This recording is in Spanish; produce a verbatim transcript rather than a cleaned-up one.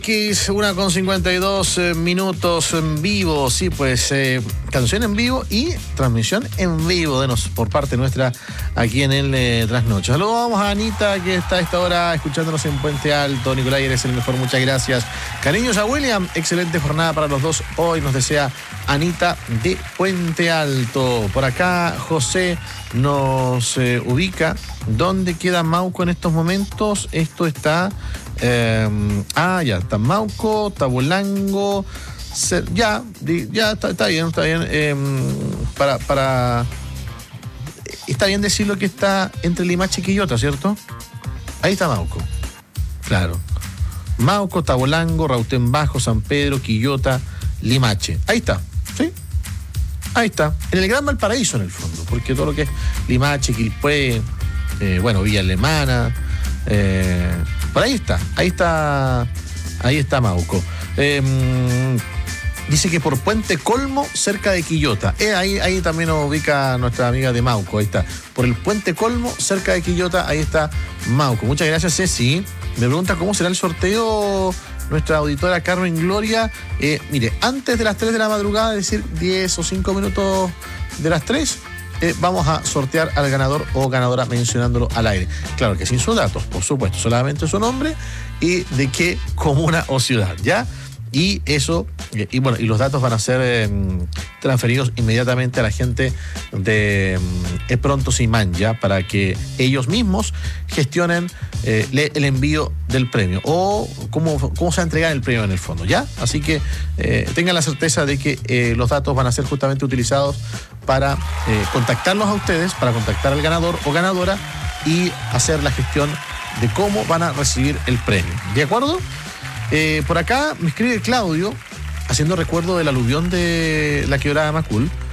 X, una con cincuenta y dos eh, minutos en vivo, sí, pues eh, canción en vivo y transmisión en vivo de nos, por parte nuestra aquí en el eh, Trasnoche. Saludamos a Anita, que está a esta hora escuchándonos en Puente Alto. Nicolai, eres el mejor, muchas gracias. Cariños a William, excelente jornada para los dos. Hoy nos desea Anita de Puente Alto. Por acá José nos eh, ubica. ¿Dónde queda Mauco en estos momentos? Esto está... Eh, ah, ya, está Mauco, Tabolango, se, ya, ya está, está bien, está bien. Eh, para, para. Está bien decirlo que está entre Limache y Quillota, ¿cierto? Ahí está Mauco. Claro. Mauco, Tabolango, Rautén Bajo, San Pedro, Quillota, Limache. Ahí está, ¿sí? Ahí está. En el Gran Valparaíso, en el fondo, porque todo lo que es Limache, Quilpué, eh, bueno, Villa Alemana, eh. Por ahí está, ahí está, ahí está Mauco. Eh, dice que por Puente Colmo, cerca de Quillota. Eh, ahí, ahí también nos ubica nuestra amiga de Mauco, ahí está. Por el Puente Colmo, cerca de Quillota, ahí está Mauco. Muchas gracias, Ceci. Me pregunta cómo será el sorteo nuestra auditora Carmen Gloria. Eh, mire, antes de las tres de la madrugada, es decir, diez o cinco minutos de las tres, Eh, vamos a sortear al ganador o ganadora mencionándolo al aire. Claro que sin sus datos, por supuesto, solamente su nombre y de qué comuna o ciudad, ¿ya? Y eso, y bueno, y los datos van a ser eh, transferidos inmediatamente a la gente de eh, Pronto Simán, ¿ya? Para que ellos mismos gestionen eh, el envío del premio o cómo, cómo se va a entregar el premio en el fondo, ¿ya? Así que eh, tengan la certeza de que eh, los datos van a ser justamente utilizados para eh, contactarlos a ustedes, para contactar al ganador o ganadora y hacer la gestión de cómo van a recibir el premio, ¿de acuerdo? Eh, por acá me escribe Claudio, haciendo recuerdo del aluvión de la quebrada de Macul.